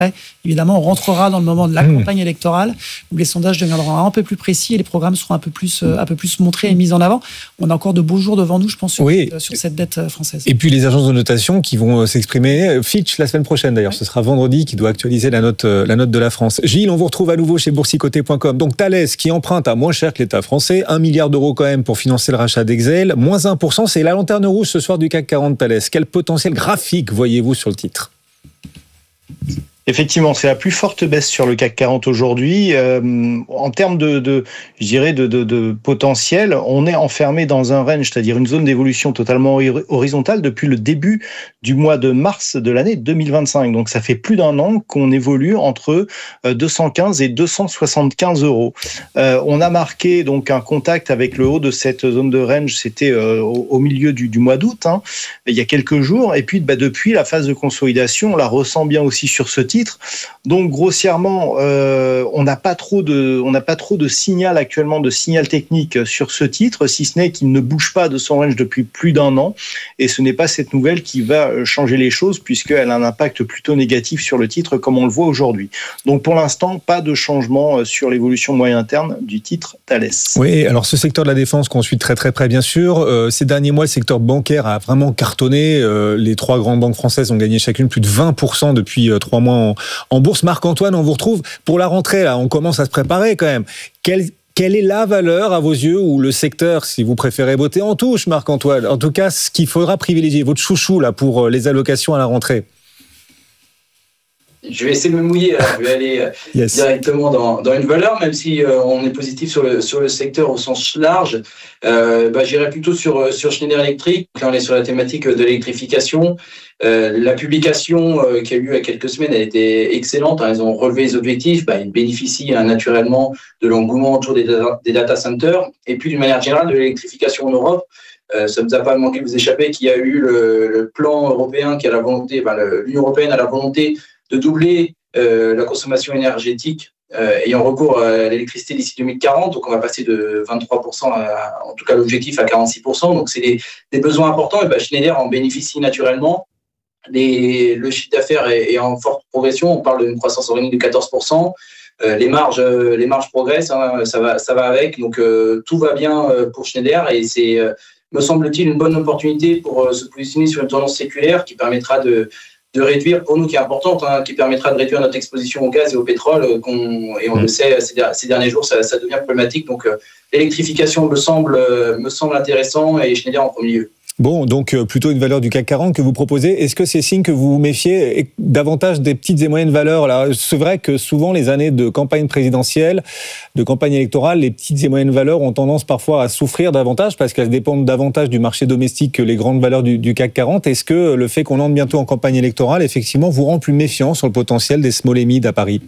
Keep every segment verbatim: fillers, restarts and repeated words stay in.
Évidemment, on rentrera dans le moment de la mmh. campagne électorale où les sondages deviendront un peu plus précis et les programmes seront un peu plus, euh, un peu plus montrés et mis en avant. On a encore de beaux jours devant nous, je pense, sur, oui. euh, sur cette dette française. Et puis les agences de notation qui vont s'exprimer. Fitch la semaine prochaine d'ailleurs, oui. ce sera vendredi qui doit actualiser la note, la note de la France. Gilles, on vous retrouve à nouveau chez boursicoté point com. Donc Thales qui emprunte à moins cher que l'État français, un milliard d'euros quand même pour financer le rachat d'Exel, moins un pour cent, c'est la lanterne rouge ce soir du C A C quarante Thales. Quel potentiel graphique voyez-vous sur le titre ? Effectivement, c'est la plus forte baisse sur le C A C quarante aujourd'hui. Euh, en termes de, de, je dirais, de, de, de potentiel, on est enfermé dans un range, c'est-à-dire une zone d'évolution totalement horizontale depuis le début du mois de mars de l'année deux mille vingt-cinq. Donc, ça fait plus d'un an qu'on évolue entre deux cent quinze et deux cent soixante-quinze euros. Euh, on a marqué donc un contact avec le haut de cette zone de range, c'était euh, au, au milieu du, du mois d'août, hein, il y a quelques jours. Et puis, bah, depuis, la phase de consolidation, on la ressent bien aussi sur ce titre. Donc grossièrement, euh, on n'a pas trop de, on n'a pas trop de signal actuellement, de signal technique sur ce titre, si ce n'est qu'il ne bouge pas de son range depuis plus d'un an. Et ce n'est pas cette nouvelle qui va changer les choses puisqu'elle a un impact plutôt négatif sur le titre, comme on le voit aujourd'hui. Donc pour l'instant, pas de changement sur l'évolution moyen terme du titre Thales. Oui, alors ce secteur de la défense qu'on suit très très près, bien sûr. Euh, ces derniers mois, le secteur bancaire a vraiment cartonné. Euh, les trois grandes banques françaises ont gagné chacune plus de vingt pour cent depuis euh, trois mois en, en bourse. Marc-Antoine, on vous retrouve pour la rentrée. Là, on commence à se préparer quand même. Quelle, quelle est la valeur à vos yeux ou le secteur, si vous préférez botter en touche, Marc-Antoine? En tout cas, ce qu'il faudra privilégier, votre chouchou là pour les allocations à la rentrée. Je vais essayer de me mouiller, je vais aller yes. directement dans, dans une valeur, même si euh, on est positif sur le, sur le secteur au sens large. Euh, bah, j'irai plutôt sur, sur Schneider Electric. Là, on est sur la thématique de l'électrification. Euh, la publication euh, qui a eu il y a quelques semaines, elle était excellente. Hein, ils ont relevé les objectifs. Bah, ils bénéficient hein, naturellement de l'engouement autour des data, des data centers et puis d'une manière générale de l'électrification en Europe. Euh, ça ne nous a pas manqué de vous échapper qu'il y a eu le, le plan européen qui a la volonté, bah, le, l'Union européenne a la volonté de doubler euh, la consommation énergétique euh, ayant recours à l'électricité d'ici deux mille quarante. Donc, on va passer de vingt-trois pour cent, à, en tout cas l'objectif, à quarante-six pour cent. Donc, c'est des, des besoins importants. Et ben, Schneider en bénéficie naturellement. Les, le chiffre d'affaires est, est en forte progression. On parle d'une croissance organique de quatorze pour cent. Euh, les marges, euh, les marges progressent. Hein, ça va, ça va avec. Donc, euh, tout va bien euh, pour Schneider. Et c'est, euh, me semble-t-il, une bonne opportunité pour euh, se positionner sur une tendance séculaire qui permettra de de réduire, pour nous qui est importante, hein, qui permettra de réduire notre exposition au gaz et au pétrole, qu'on, et on mmh. le sait, ces, ces derniers jours, ça, ça devient problématique. Donc, euh, l'électrification me semble, euh, me semble intéressant et Schneider en premier lieu. Bon, donc euh, plutôt une valeur du C A C quarante que vous proposez. Est-ce que c'est signe que vous vous méfiez davantage des petites et moyennes valeurs là? C'est vrai que souvent, les années de campagne présidentielle, de campagne électorale, les petites et moyennes valeurs ont tendance parfois à souffrir davantage parce qu'elles dépendent davantage du marché domestique que les grandes valeurs du, du C A C quarante. Est-ce que le fait qu'on entre bientôt en campagne électorale, effectivement, vous rend plus méfiant sur le potentiel des small et mid à Paris?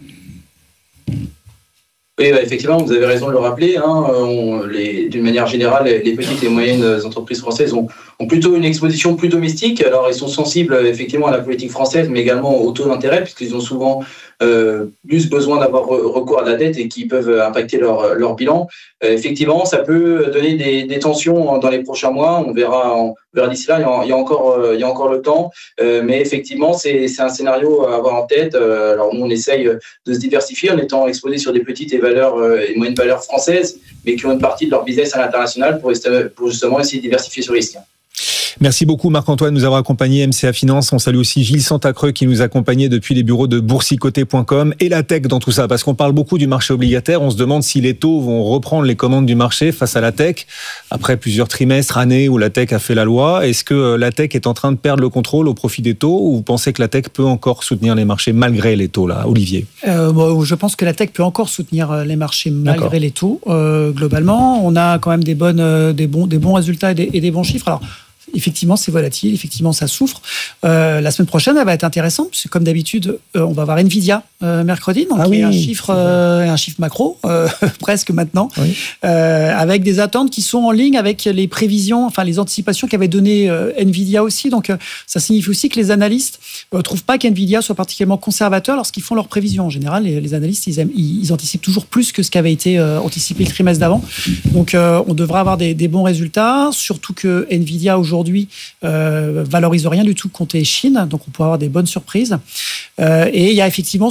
Oui, bah effectivement, vous avez raison de le rappeler. Hein, on, les, d'une manière générale, les petites et moyennes entreprises françaises ont, ont plutôt une exposition plus domestique. Alors, ils sont sensibles effectivement à la politique française, mais également au taux d'intérêt, puisqu'ils ont souvent euh, plus besoin d'avoir recours à la dette et qui peuvent impacter leur, leur bilan. Euh, effectivement, ça peut donner des, des tensions dans les prochains mois. On verra, on verra d'ici là. Il y a, il y a encore, il y a encore le temps, euh, mais effectivement, c'est, c'est un scénario à avoir en tête. Euh, alors, nous, on essaye de se diversifier en étant exposé sur des petites et valeurs euh, et moyennes valeurs françaises, mais qui ont une partie de leur business à l'international pour, pour justement essayer de diversifier ce risque. Merci beaucoup Marc-Antoine de nous avoir accompagnés, M C A Finance. On salue aussi Gilles Santacreux qui nous accompagnait depuis les bureaux de boursicoté point com et la tech dans tout ça, parce qu'on parle beaucoup du marché obligataire. On se demande si les taux vont reprendre les commandes du marché face à la tech après plusieurs trimestres, années où la tech a fait la loi. Est-ce que la tech est en train de perdre le contrôle au profit des taux, ou vous pensez que la tech peut encore soutenir les marchés malgré les taux là, Olivier? euh, bon, Je pense que la tech peut encore soutenir les marchés malgré D'accord. les taux. Euh, globalement, on a quand même des, bonnes, euh, des, bons, des bons résultats et des, et des bons chiffres. Alors, effectivement, c'est volatile, effectivement, ça souffre. Euh, la semaine prochaine, elle va être intéressante, parce que comme d'habitude, euh, on va avoir Nvidia euh, mercredi, donc ah oui, un chiffre, euh, un chiffre macro, euh, presque maintenant, oui. euh, avec des attentes qui sont en ligne avec les prévisions, enfin les anticipations qu'avait donné euh, Nvidia aussi. Donc, euh, ça signifie aussi que les analystes ne euh, trouvent pas qu'Nvidia soit particulièrement conservateur lorsqu'ils font leurs prévisions. En général, les, les analystes, ils, aiment, ils, ils anticipent toujours plus que ce qui avait été euh, anticipé le trimestre d'avant. Donc, euh, on devrait avoir des, des bons résultats, surtout que Nvidia aujourd'hui aujourd'hui euh, valorise rien du tout côté Chine, donc on peut avoir des bonnes surprises. Euh, et il y a effectivement